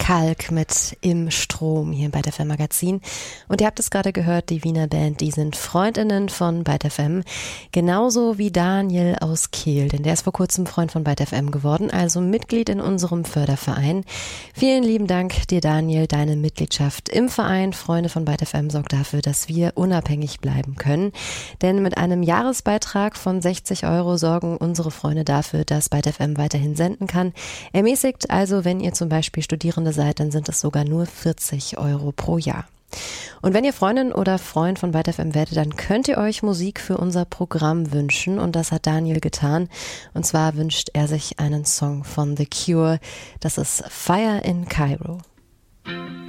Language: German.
Kalk mit Im Strom hier bei Byte FM Magazin. Und ihr habt es gerade gehört, die Wiener Band, die sind Freundinnen von Byte FM. Genauso wie Daniel aus Kehl, denn der ist vor kurzem Freund von Byte FM geworden, also Mitglied in unserem Förderverein. Vielen lieben Dank dir, Daniel. Deine Mitgliedschaft im Verein Freunde von Byte FM sorgt dafür, dass wir unabhängig bleiben können. Denn mit einem Jahresbeitrag von 60 € sorgen unsere Freunde dafür, dass Byte FM weiterhin senden kann. Ermäßigt also, wenn ihr zum Beispiel Studierende seid, dann sind es sogar nur 40 € pro Jahr. Und wenn ihr Freundin oder Freund von Byte FM werdet, dann könnt ihr euch Musik für unser Programm wünschen. Und das hat Daniel getan. Und zwar wünscht er sich einen Song von The Cure. Das ist Fire in Cairo.